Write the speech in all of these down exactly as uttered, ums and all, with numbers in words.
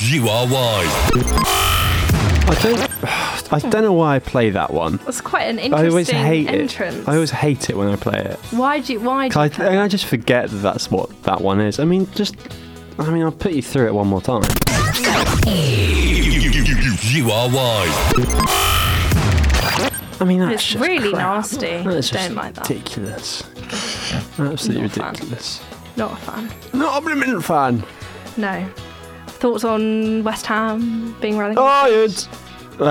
You are wise. I don't. I don't know why I play that one. It's quite an I interesting always hate entrance. it. I always hate it when I play it. Why do you? Why do I, you play I just forget that that's what that one is. I mean, just. I mean, I'll put you through it one more time. You, you, you, you, you are wise. I mean, that's It's just really crap. nasty. That's Don't just like that. ridiculous. Absolutely Not a fan. ridiculous. Not a fan. Not a blooming fan. No. Thoughts on West Ham being relegated? Oh,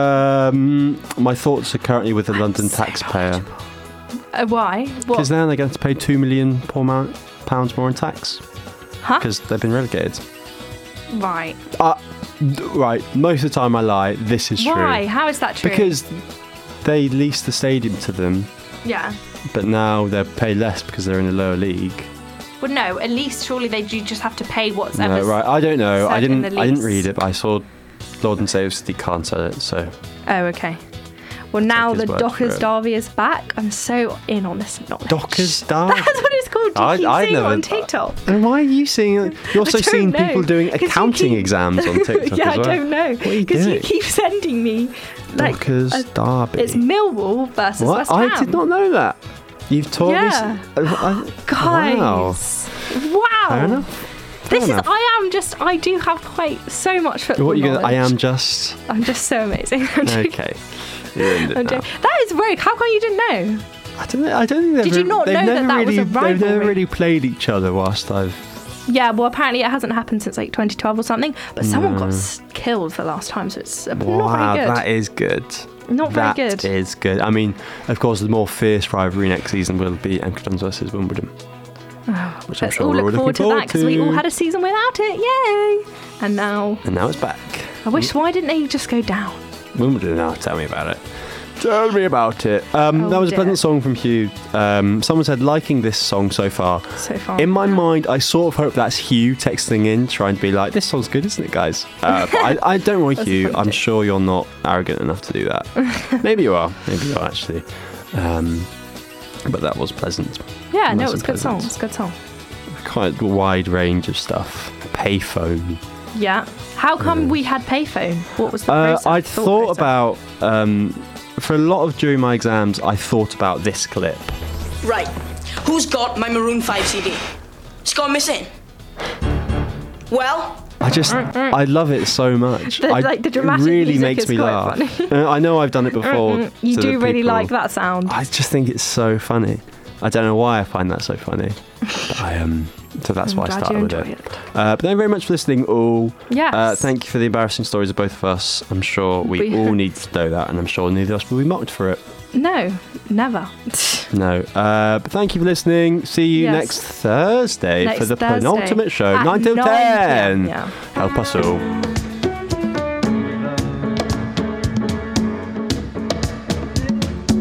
Um, my thoughts are currently with the London so taxpayer. Uh, why? What? Because now they're going to pay two million pounds more in tax. Huh? Because they've been relegated. Right. Uh, d- right. Most of the time I lie. This is true. Why? How is that true? Because they leased the stadium to them, Yeah. but now they'll pay less because they're in a lower league. Well, no. At least surely they do just have to pay what's No, ever. right. I don't know. I said in didn't. the I didn't lease. read it, but I saw Lord and Save City can't sell it. So Oh, okay. Well, now his the word for Dockers it. Derby is back. I'm so in on this knowledge. Dockers Derby? That's what it's called. Do you I- keep I've seeing it never- on TikTok? And why are you seeing? You're also I don't seeing know, people doing 'cause you accounting keep- exams on TikTok yeah, as well. I don't know. What are you Because you doing? keep sending me like Dockers a- Derby. it's Millwall versus What? West Ham. I did not know that. You've told me. Yeah. s- I- Guys. Wow. Wow. Fair enough. Fair This enough. is. I am just. I do have quite so much football What are you going? I knowledge. am just. I'm just so amazing. I'm joking. Okay. You ruined it I'm now. joking. That is rogue. How come you didn't know? I don't. know- I don't think they've. Did you not they've know that never that was really, a They've never rivalry? really played each other whilst I've. Yeah, well, apparently it hasn't happened since like twenty twelve or something. But someone No. got s- killed the last time, so it's uh, Wow, not very good. that is good. Not very That good. is good. I mean, of course, the more fierce rivalry next season will be Emkidons versus Wimbledon. Which I'm Let's sure all we're look all forward to looking that because we all to. had a season without it. Yay! And now, And now it's back. I wish. Why didn't they just go down? Wimbledon now, tell me about it. Tell me about it. Um, Oh, that was a dear. pleasant song from Hugh. Um, someone said, liking this song so far. So far. In my mind, I sort of hope that's Hugh texting in, trying to be like, this song's good, isn't it, guys? Uh, but I, I don't want That's Hugh. funny I'm too. sure you're not arrogant enough to do that. Maybe you are. Maybe you are, actually. Um, but that was pleasant. yeah, no, nice it was a and good song. pleasant. It's a good song. Quite a wide range of stuff. Payphone. Yeah. How come we had payphone? What was the Uh, process? I'd Thought thought process? about, um, for a lot of during my exams, I thought about this clip. Right. Who's got my Maroon five C D? It's gone missing. Well, I just, I love it so much. The- I, like, the dramatic it really music makes is me quite laugh. funny. Uh, I know I've done it before. You to do the really people. like that sound. I just think it's so funny. I don't know why I find that so funny. But I um, so that's I'm why I glad started you with enjoy it. it. Uh, but thank you very much for listening, all. Yes. Uh, thank you for the embarrassing stories of both of us. I'm sure we We- all need to know that, and I'm sure neither of us will be mocked for it. No, never. No. Uh, but thank you for listening. See you Yes. next Thursday Next for the Thursday penultimate show, at nine till nine p m, ten. yeah. El Paso.